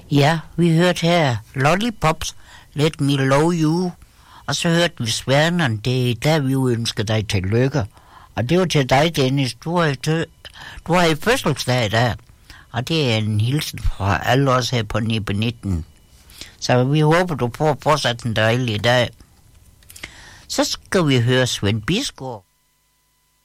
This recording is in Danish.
Ja, vi hørte her Lollipops, Let Me Love You. Og så hørte vi Sværneren, det er der, vi ønsker dig tillykke. Og det var til dig, Dennis. Du har i fødselsdag der. Og det er en hilsen fra alle os her på Nibe 19. Så vi håber, du får fortsat en dejlig dag. Så skal vi høre Svend Bisgaard.